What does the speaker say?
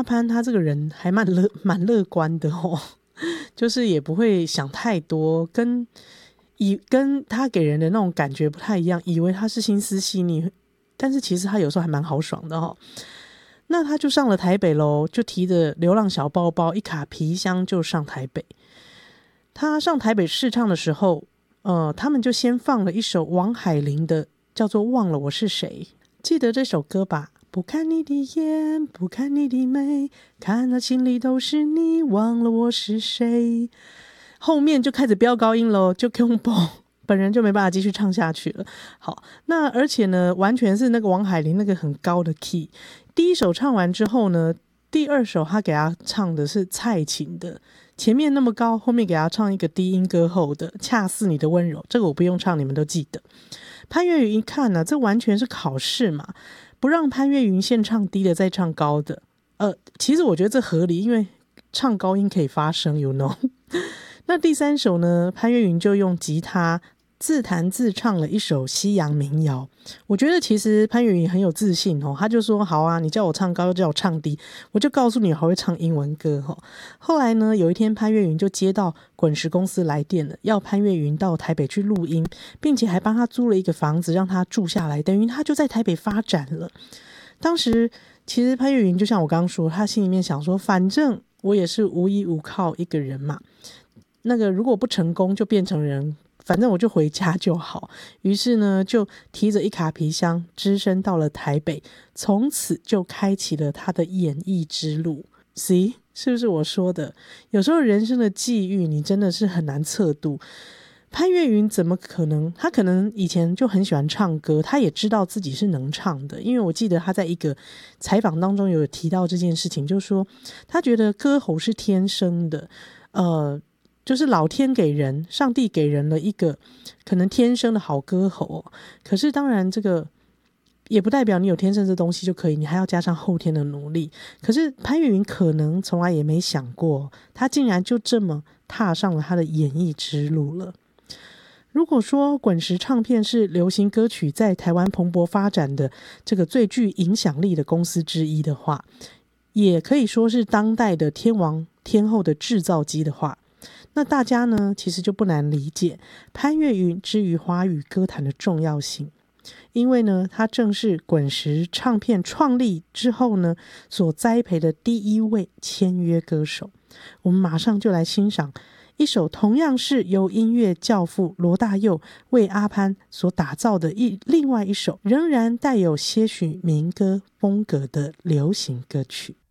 阿潘他这个人还蛮乐观的哦，就是也不会想太多，跟他给人的那种感觉不太一样，以为他是心思细腻，但是其实他有时候还蛮豪爽的哦。那他就上了台北咯，就提着流浪小包包一卡皮箱就上台北。他上台北试唱的时候他们就先放了一首王海玲的叫做《忘了我是谁》，记得这首歌吧？不看你的眼，不看你的眉，看了心里都是你，忘了我是谁。后面就开始飙高音咯，就 combo， 本人就没办法继续唱下去了。好，那而且呢完全是那个王海玲那个很高的 key， 第一首唱完之后呢，第二首他给他唱的是蔡琴的，前面那么高，后面给他唱一个低音歌后的恰似你的温柔，这个我不用唱，你们都记得。潘越云一看呢，这完全是考试嘛，不让潘越云先唱低的再唱高的。其实我觉得这合理，因为唱高音可以发声 you know 那第三首呢，潘越云就用吉他自弹自唱了一首西洋民谣。我觉得其实潘越云很有自信哦，他就说好啊，你叫我唱高又叫我唱低，我就告诉你还会唱英文歌哦。后来呢，有一天潘越云就接到滚石公司来电了，要潘越云到台北去录音，并且还帮他租了一个房子让他住下来，等于他就在台北发展了。当时其实潘越云就像我刚刚说，他心里面想说，反正我也是无依无靠一个人嘛，那个如果不成功就变成人，反正我就回家就好。于是呢就提着一卡皮箱只身到了台北，从此就开启了他的演艺之路。 See， 是不是我说的有时候人生的际遇你真的是很难测度。潘越云怎么可能，他可能以前就很喜欢唱歌，他也知道自己是能唱的，因为我记得他在一个采访当中有提到这件事情，就是说他觉得歌喉是天生的，就是老天给人，上帝给人了一个可能天生的好歌喉，可是当然这个也不代表你有天生这东西就可以，你还要加上后天的努力。可是潘越云可能从来也没想过，他竟然就这么踏上了他的演艺之路了。如果说滚石唱片是流行歌曲在台湾蓬勃发展的这个最具影响力的公司之一的话，也可以说是当代的天王天后的制造机的话，那大家呢其实就不难理解潘越云之于华语歌坛的重要性。因为呢他正是滚石唱片创立之后呢所栽培的第一位签约歌手。我们马上就来欣赏一首同样是由音乐教父罗大佑为阿潘所打造的另外一首仍然带有些许民歌风格的流行歌曲。